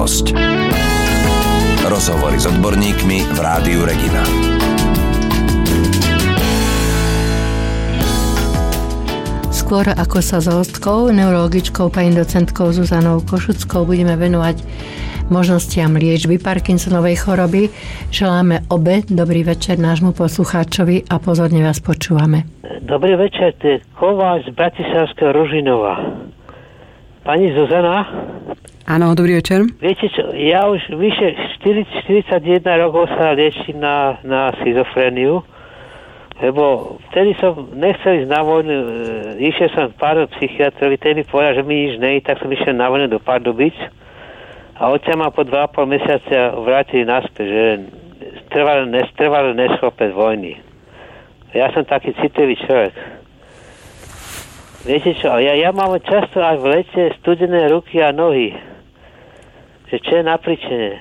host. Rozhovory s odborníkmi v Rádiu Regina. Skôr ako sa s hostkou, neurologičkou pani docentkou Zuzanou Košuckou budeme venovať možnostiam liečby Parkinsonovej choroby, želáme obe dobrý večer nášmu poslucháčovi a pozorne vás počúvame. Dobrý večer, to je Kováč z Bratislavského Ružinova. Pani Zuzana? Áno, dobrý večer. Viete čo, ja už vyše 41 rokov sa liečím na schizofréniu, lebo vtedy som nechcel ísť na vojnu, išiel som k pánu psychiatrovi, ten mi povedal, že mi nič nejde, tak som išiel na vojnu do Pardubic a odtiaľ ma po 2,5 mesiaca vrátili naspäť, že trvalo neschopec vojny. Ja som taký citlivý človek. Viete čo, ja mám často aj v lete studené ruky a nohy. Že čo je na príčine?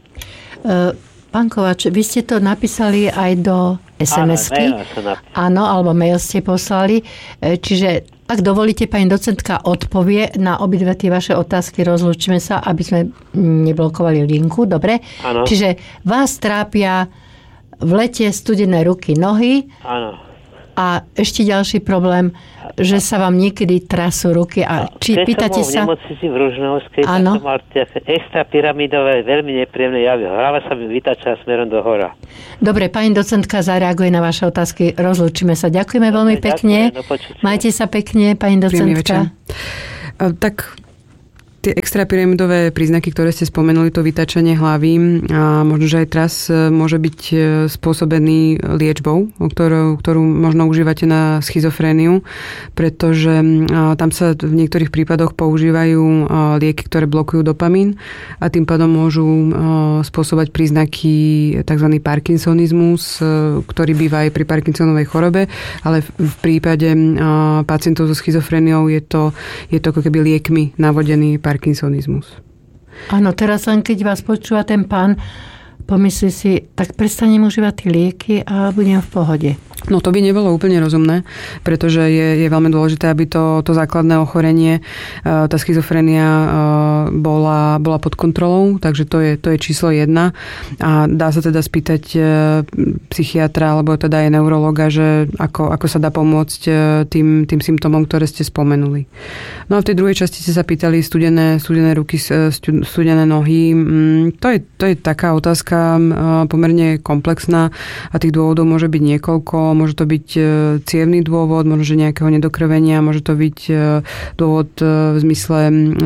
Pán Kováč, vy ste to napísali aj do SMS-ky. Áno, alebo mail ste poslali. Čiže, ak dovolíte, pani docentka odpovie na obidve tie vaše otázky. Rozlúčime sa, aby sme neblokovali linku. Dobre? Áno. Čiže vás trápia v lete studené ruky, nohy. Áno. A ešte ďalší problém, že sa vám niekedy trasú ruky. A či pýtate sa... Keď som bol v nemocnici v Ružnovskej, tak som mal extra pyramidové, veľmi nepríjemné javy. Hlava sa mi vytačala smerom do hora. Dobre, pani docentka zareaguje na vaše otázky. Rozlúčime sa. Ďakujeme veľmi pekne. Majte sa pekne, pani docentka. Tak tie extrapyramidové príznaky, ktoré ste spomenuli, to vytačanie hlavy a možno, že aj teraz môže byť spôsobený liečbou, ktorú možno užívate na schizofréniu, pretože tam sa v niektorých prípadoch používajú lieky, ktoré blokujú dopamín a tým pádom môžu spôsobovať príznaky tzv. Parkinsonizmus, ktorý býva aj pri Parkinsonovej chorobe, ale v prípade pacientov so schizofréniou je to ako keby liekmi navodený Parkinsonizmus. Áno, teraz len keď vás počúva ten pán, pomyslí si, tak prestanem užívať tie lieky a budem v pohode. No to by nebolo úplne rozumné, pretože je veľmi dôležité, aby to základné ochorenie, tá schizofrénia bola pod kontrolou, takže to je číslo 1 a dá sa teda spýtať psychiatra alebo teda aj neurologa, že ako sa dá pomôcť tým symptómom, ktoré ste spomenuli. No a v tej druhej časti ste sa pýtali studené ruky, studené nohy. To je taká otázka pomerne komplexná a tých dôvodov môže byť niekoľko. Môže to byť cievny dôvod, možno, že nejakého nedokrvenia, môže to byť dôvod v zmysle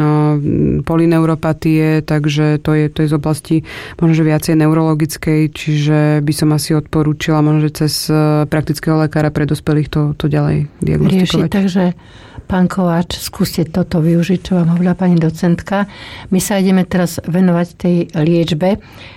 polyneuropatie, takže to je z oblasti možno, že viacej neurologickej, čiže by som asi odporúčila možno, že cez praktického lekára pre dospelých to ďalej diagnostikovať. Takže pán Kováč, skúste toto využiť, čo vám hovorila pani docentka. My sa ideme teraz venovať tej liečbe.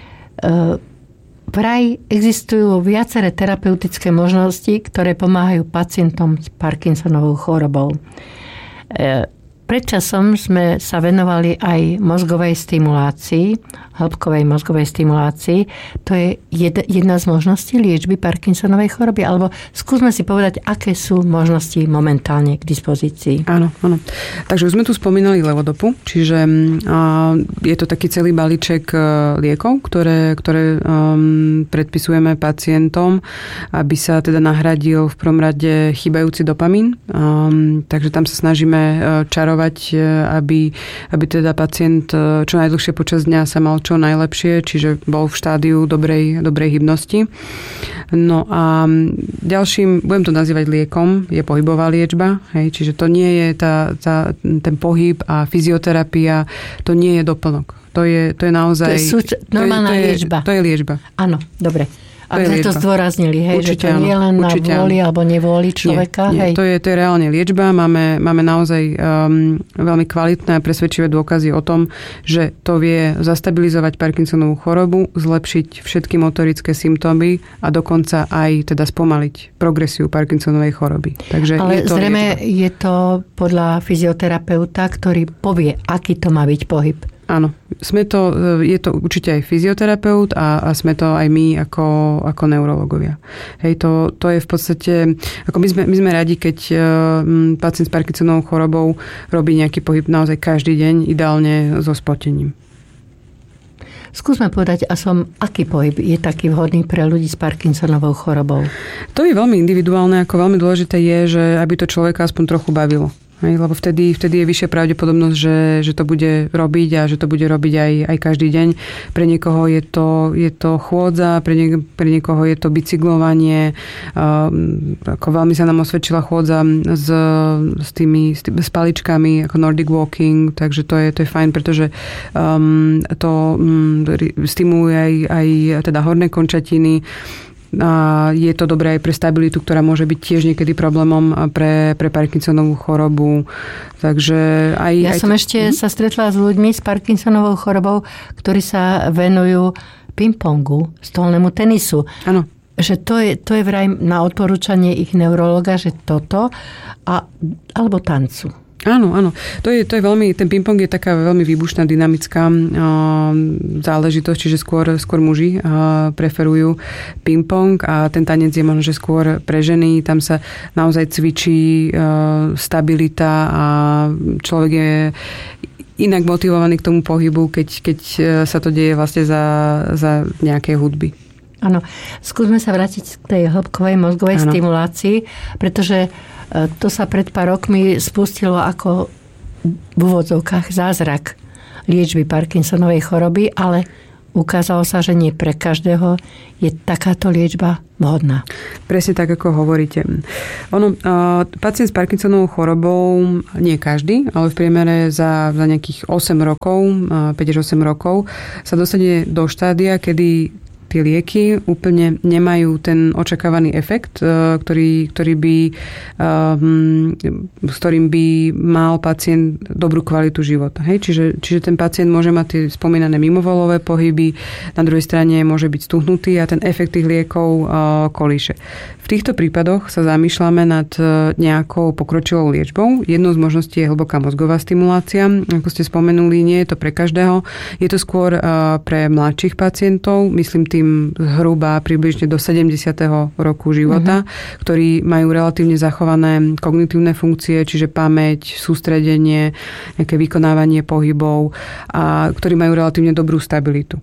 Vraj existujú viaceré terapeutické možnosti, ktoré pomáhajú pacientom s Parkinsonovou chorobou. Pred časom sme sa venovali aj mozgovej stimulácii, hĺbkovej mozgovej stimulácii. To je jedna z možností liečby Parkinsonovej choroby, alebo skúsme si povedať, aké sú možnosti momentálne k dispozícii. Áno. Takže už sme tu spomínali levodopu, čiže je to taký celý balíček liekov, ktoré predpisujeme pacientom, aby sa teda nahradil v prvom rade chýbajúci dopamín. Takže tam sa snažíme čarovať, aby teda pacient čo najdlhšie počas dňa sa mal čo najlepšie, čiže bol v štádiu dobrej hybnosti. No a ďalším, budem to nazývať liekom, je pohybová liečba, hej, čiže to nie je ten pohyb a fyzioterapia, to nie je doplnok. To je naozaj... To je normálna liečba. To je liečba. Áno, dobre. A sme to zdôraznili, hej, určite, že to nie je len na vôli alebo nevôli človeka. Nie. To je reálne liečba. Máme naozaj veľmi kvalitné a presvedčivé dôkazy o tom, že to vie zastabilizovať Parkinsonovú chorobu, zlepšiť všetky motorické symptómy a dokonca aj teda spomaliť progresiu Parkinsonovej choroby. Takže ale zrejme je to podľa fyzioterapeuta, ktorý povie, aký to má byť pohyb. Áno, je to určite aj fyzioterapeut a sme to aj my ako neurologovia. Hej, to je v podstate, ako my sme radi, keď pacient s Parkinsonovou chorobou robí nejaký pohyb naozaj každý deň, ideálne so spotením. Skúsme povedať, aký pohyb je taký vhodný pre ľudí s Parkinsonovou chorobou? To je veľmi individuálne, ako veľmi dôležité je, že aby to človeka aspoň trochu bavilo. Lebo vtedy je vyššia pravdepodobnosť, že to bude robiť a že to bude robiť aj každý deň. Pre niekoho je to chôdza, pre niekoho je to bicyklovanie. Ako veľmi sa nám osvedčila chôdza s paličkami, ako Nordic walking, takže to je fajn, pretože to stimuluje aj teda horné končatiny. A je to dobré aj pre stabilitu, ktorá môže byť tiež niekedy problémom pre Parkinsonovú chorobu. Takže som ešte sa stretla s ľuďmi s Parkinsonovou chorobou, ktorí sa venujú ping-pongu, stolnému tenisu. Áno. Že to je vraj na odporúčanie ich neurologa, že toto alebo tancu. Áno. To je veľmi, ten ping-pong je taká veľmi výbušná, dynamická záležitosť, čiže skôr muži preferujú ping-pong a ten tanec je možno, že skôr pre ženy. Tam sa naozaj cvičí stabilita a človek je inak motivovaný k tomu pohybu, keď sa to deje vlastne za nejaké hudby. Áno. Skúsme sa vrátiť k tej hĺbkovej mozgovej stimulácii, pretože to sa pred pár rokmi spustilo ako v úvodzovkách zázrak liečby Parkinsonovej choroby, ale ukázalo sa, že nie pre každého je takáto liečba vhodná. Presne tak, ako hovoríte. Pacient s Parkinsonovou chorobou, nie každý, ale v priemere za nejakých 8 rokov, 5 až 8 rokov, sa dostane do štádia, kedy tie lieky úplne nemajú ten očakávaný efekt, s ktorým by mal pacient dobrú kvalitu života. Čiže ten pacient môže mať tie spomínané mimovolové pohyby, na druhej strane môže byť stuhnutý a ten efekt tých liekov kolíše. V týchto prípadoch sa zamýšľame nad nejakou pokročilou liečbou. Jednou z možností je hlboká mozgová stimulácia. Ako ste spomenuli, nie je to pre každého. Je to skôr pre mladších pacientov, myslím tým zhruba približne do 70. roku života, ktorí majú relatívne zachované kognitívne funkcie, čiže pamäť, sústredenie, nejaké vykonávanie pohybov a ktorí majú relatívne dobrú stabilitu.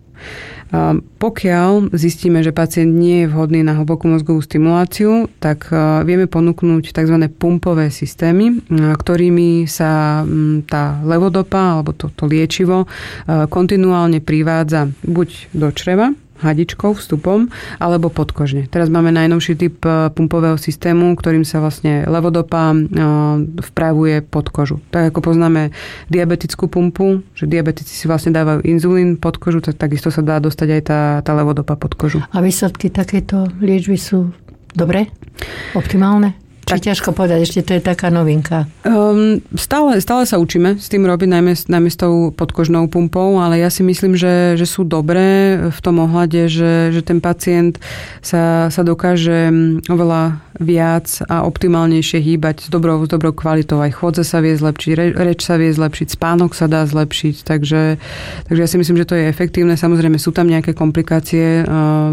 Pokiaľ zistíme, že pacient nie je vhodný na hlbokú mozgovú stimuláciu, tak vieme ponúknuť tzv. Pumpové systémy, ktorými sa tá levodopa alebo to liečivo kontinuálne privádza buď do čreva, hadičkou, vstupom, alebo podkožne. Teraz máme najnovší typ pumpového systému, ktorým sa vlastne levodopa vpravuje pod kožu. Tak ako poznáme diabetickú pumpu, že diabetici si vlastne dávajú inzulín pod kožu, tak takisto sa dá dostať aj tá levodopa pod kožu. A výsledky takéto liečby sú dobré? Optimálne? Či ťažko povedať, ešte to je taká novinka. Stále sa učíme s tým robiť, najmä s tou podkožnou pumpou, ale ja si myslím, že sú dobré v tom ohľade, že ten pacient sa dokáže oveľa viac a optimálnejšie hýbať s dobrou kvalitou. Aj chôdza sa vie zlepšiť, reč sa vie zlepšiť, spánok sa dá zlepšiť, takže ja si myslím, že to je efektívne. Samozrejme sú tam nejaké komplikácie,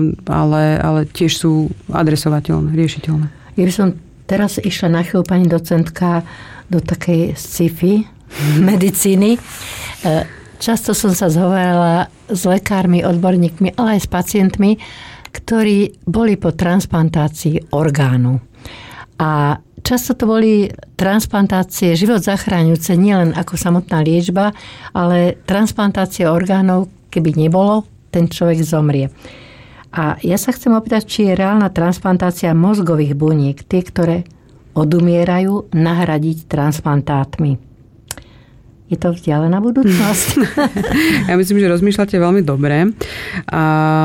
ale tiež sú adresovateľné, riešiteľné. Ja by som teraz išla na chvíľu, pani docentka, do takej sci-fi medicíny. Často som sa zhovorila s lekármi, odborníkmi, ale aj s pacientmi, ktorí boli po transplantácii orgánu. A často to boli transplantácie život zachráňujúce, nielen ako samotná liečba, ale transplantácie orgánov, keby nebolo, ten človek zomrie. A ja sa chcem opýtať, či je reálna transplantácia mozgových buniek, tie, ktoré odumierajú, nahradiť transplantátmi. Je to vzdialená budúcnosť? Ja myslím, že rozmýšľate veľmi dobre. A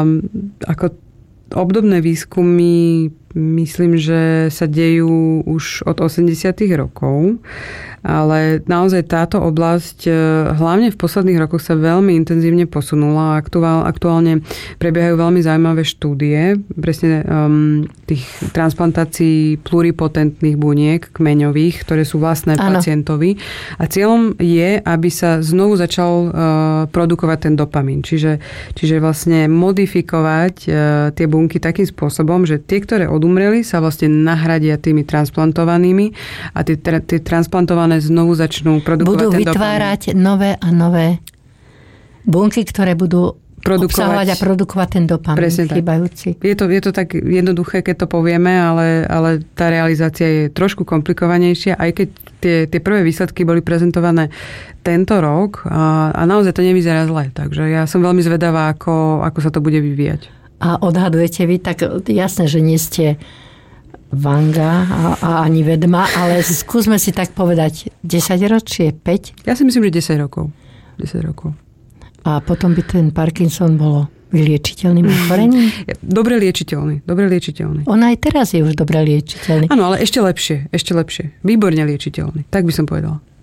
ako obdobné výskumy myslím, že sa dejú už od 80. rokov, ale naozaj táto oblasť hlavne v posledných rokoch sa veľmi intenzívne posunula a aktuálne prebiehajú veľmi zaujímavé štúdie presne tých transplantácií pluripotentných buniek kmeňových, ktoré sú vlastné pacientovi. A cieľom je, aby sa znovu začal produkovať ten dopamín. Čiže vlastne modifikovať tie bunky takým spôsobom, že tie, ktoré odumreli, sa vlastne nahradia tými transplantovanými a tie transplantované znovu začnú produkovať ten dopamín. Budú vytvárať nové a nové bunky, ktoré budú obsahovať a produkovať ten dopamin chýbajúci. Je to tak jednoduché, keď to povieme, ale tá realizácia je trošku komplikovanejšia, aj keď tie prvé výsledky boli prezentované tento rok a naozaj to nevyzerá zle. Takže ja som veľmi zvedavá, ako sa to bude vyvíjať. A odhadujete vy, tak jasné, že nie ste Vanga a ani vedma, ale skúsme si tak povedať 10 ročie, 5? Ja si myslím, že 10 rokov. 10 rokov. A potom by ten Parkinson bolo vyliečiteľným ochorením? Dobre liečiteľný. On aj teraz je už dobre liečiteľný. Áno, ale ešte lepšie. Výborne liečiteľný. Tak by som povedala.